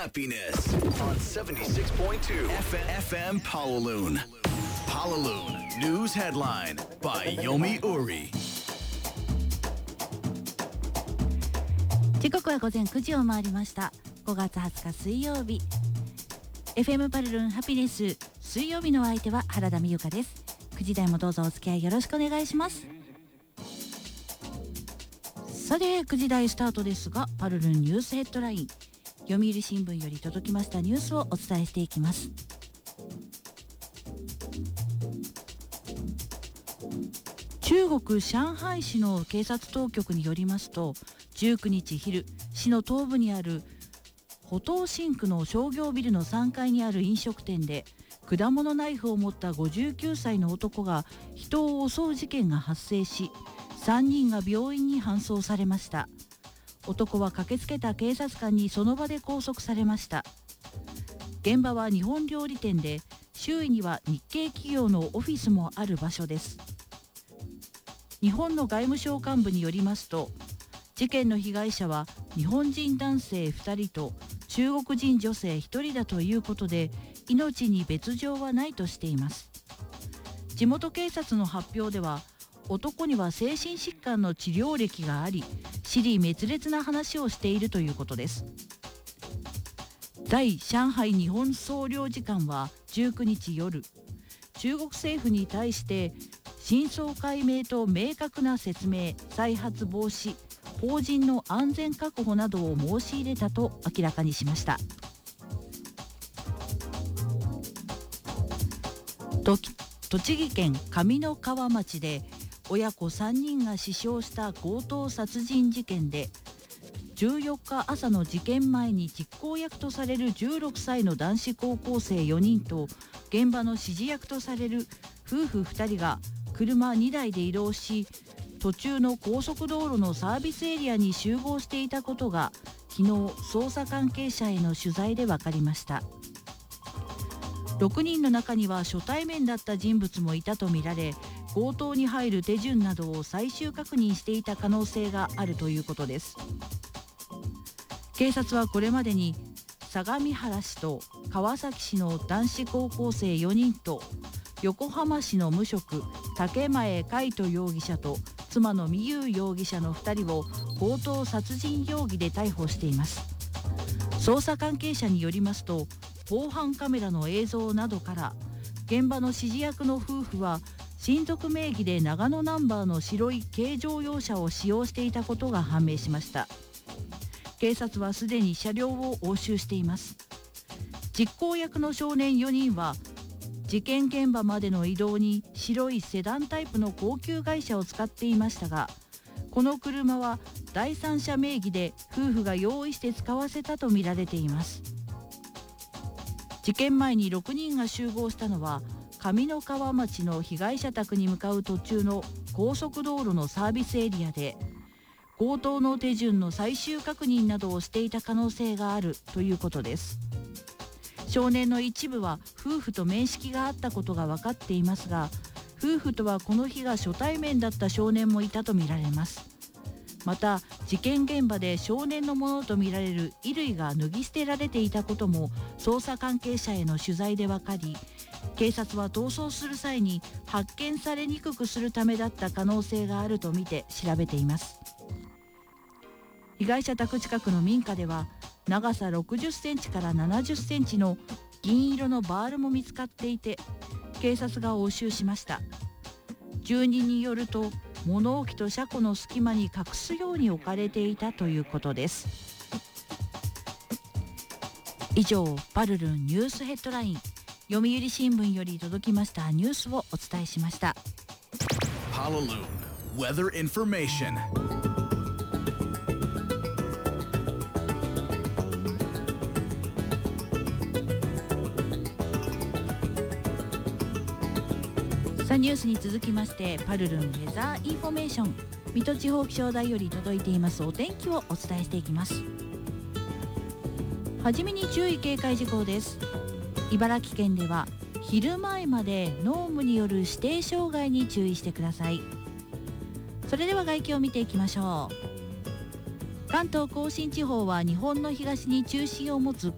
happiness on 76.2 FM Palaloon. Palaloon News Headline by Yomi Uri. 時刻は午前9時を回りました。5月20日水曜日、 FM パルルンハピネス水曜日の相手は原田美由香です。9時台もどうぞお付き合いよろしくお願いします。さて9時台スタートですが、パルルンニュースヘッドライン、読売新聞より届きましたニュースをお伝えしていきます。中国上海市の警察当局によりますと、19日昼、市の東部にある浦東新区の商業ビルの3階にある飲食店で、果物ナイフを持った59歳の男が人を襲う事件が発生し、3人が病院に搬送されました。男は駆けつけた警察官にその場で拘束されました。現場は日本料理店で、周囲には日系企業のオフィスもある場所です。日本の外務省幹部によりますと、事件の被害者は日本人男性2人と中国人女性1人だということで、命に別状はないとしています。地元警察の発表では、男には精神疾患の治療歴があり、支離滅裂な話をしているということです。在上海日本総領事館は19日夜、中国政府に対して真相解明と明確な説明、再発防止、邦人の安全確保などを申し入れたと明らかにしました。栃木県上三川町で親子3人が死傷した強盗殺人事件で、14日朝の事件前に実行役とされる16歳の男子高校生4人と、現場の指示役とされる夫婦2人が車2台で移動し、途中の高速道路のサービスエリアに集合していたことが昨日捜査関係者への取材で分かりました。6人の中には初対面だった人物もいたとみられ、強盗に入る手順などを最終確認していた可能性があるということです。警察はこれまでに相模原市と川崎市の男子高校生4人と、横浜市の無職竹前海斗容疑者と妻の美優容疑者の2人を強盗殺人容疑で逮捕しています。捜査関係者によりますと、防犯カメラの映像などから現場の指示役の夫婦は親族名義で長野ナンバーの白い軽乗用車を使用していたことが判明しました。警察はすでに車両を押収しています。実行役の少年4人は事件現場までの移動に白いセダンタイプの高級外車を使っていましたが、この車は第三者名義で夫婦が用意して使わせたとみられています。事件前に6人が集合したのは上三川町の被害者宅に向かう途中の高速道路のサービスエリアで、強盗の手順の最終確認などをしていた可能性があるということです。少年の一部は夫婦と面識があったことが分かっていますが、夫婦とはこの日が初対面だった少年もいたとみられます。また事件現場で少年のものとみられる衣類が脱ぎ捨てられていたことも捜査関係者への取材で分かり、警察は逃走する際に発見されにくくするためだった可能性があるとみて調べています。被害者宅近くの民家では長さ60センチから70センチの銀色のバールも見つかっていて、警察が押収しました。住人によると、物置と車庫の隙間に隠すように置かれていたということです。以上、パルルンニュースヘッドライン、読売新聞より届きましたニュースをお伝えしました。 Palaloon Weather Information。 さあニュースに続きまして、パルルンウェザーインフォメーション、水戸地方気象台より届いていますお天気をお伝えしていきます。はじめに注意警戒事項です。茨城県では昼前まで濃霧による視程障害に注意してください。それでは外気を見ていきましょう。関東甲信地方は日本の東に中心を持つ